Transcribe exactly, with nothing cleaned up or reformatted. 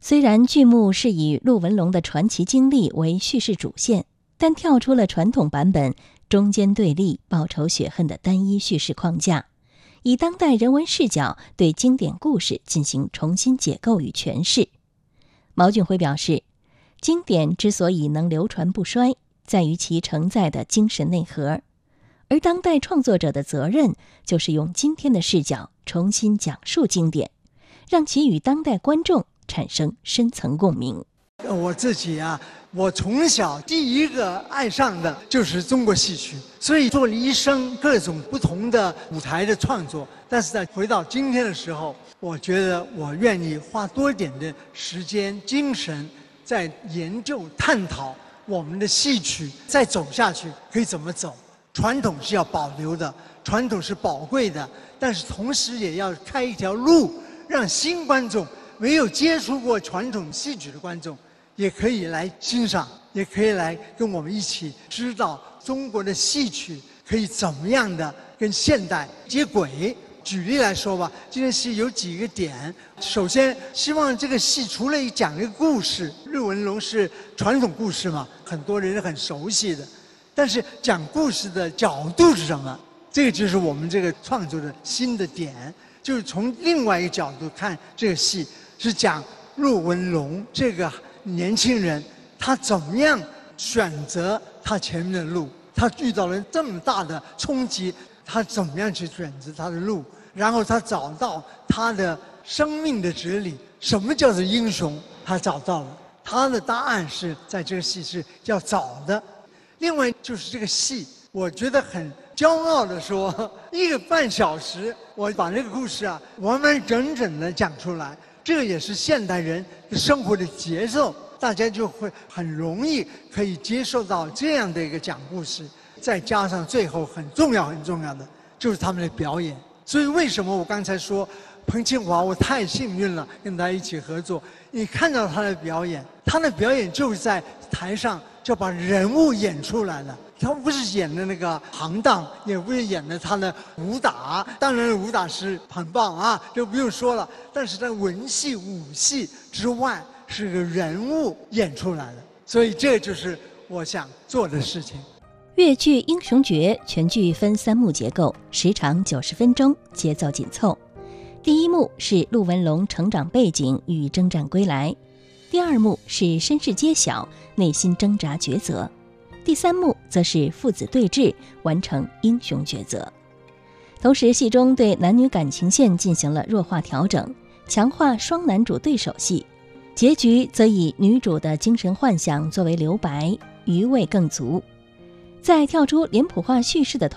虽然剧目是以陆文龙的传奇经历为叙事主线，但跳出了传统版本中间对立、报仇雪恨的单一叙事框架，以当代人文视角对经典故事进行重新解构与诠释。毛俊辉表示，经典之所以能流传不衰，在于其承载的精神内核，而当代创作者的责任就是用今天的视角重新讲述经典，让其与当代观众产生深层共鸣。 我自己啊，我从小第一个爱上的就是中国戏曲，所以做了一生各种不同的舞台的创作。但是在回到今天的时候，我觉得我愿意花多一点的时间、精神，在研究、探讨我们的戏曲再走下去可以怎么走。传统是要保留的，传统是宝贵的，但是同时也要开一条路，让新观众、没有接触过传统戏曲的观众，也可以来欣赏，也可以来跟我们一起知道中国的戏曲可以怎么样的跟现代接轨。举例来说吧，这件戏有几个点。首先，希望这个戏除了讲一个故事，陆文龙是传统故事嘛，很多人很熟悉的。但是讲故事的角度是什么？这个就是我们这个创作的新的点，就是从另外一个角度看这个戏，是讲陆文龙这个年轻人，他怎么样选择他前面的路，他遇到了这么大的冲击，他怎么样去选择他的路，然后他找到他的生命的哲理，什么叫做英雄，他找到了，他的答案是在这个戏是要找的。另外就是这个戏，我觉得很骄傲的说，一个半小时，我把这个故事啊完完整整的讲出来。这个也是现代人生活的节奏，大家就会很容易可以接受到这样的一个讲故事。再加上最后很重要很重要的就是他们的表演。所以为什么我刚才说彭庆华，我太幸运了，跟他一起合作。你看到他的表演，他的表演就是在台上就把人物演出来了。他不是演的那个行当，也不是演的他的武打，当然武打是很棒啊，就不用说了。但是在文戏、武戏之外，是个人物演出来的。所以这就是我想做的事情。 越剧《英雄诀》全剧分三幕结构，时长九十分钟，节奏紧凑。第一幕是陆文龙成长背景与征战归来，第二幕是身世揭晓，内心挣扎抉择，第三幕则是父子对峙，完成英雄抉择。同时，戏中对男女感情线进行了弱化调整，强化双男主对手戏，结局则以女主的精神幻想作为留白，余味更足。在跳出脸谱化叙事的同